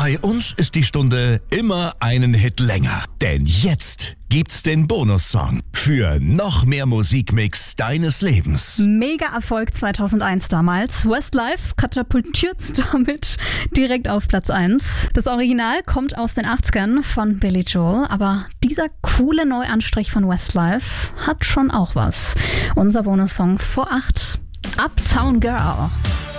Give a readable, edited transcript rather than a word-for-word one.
Bei uns ist die Stunde immer einen Hit länger. Denn jetzt gibt's den Bonussong für noch mehr Musikmix deines Lebens. Mega Erfolg 2001 damals. Westlife katapultiert's damit direkt auf Platz 1. Das Original kommt aus den 80ern von Billy Joel, aber dieser coole Neuanstrich von Westlife hat schon auch was. Unser Bonussong vor 8. Uptown Girl.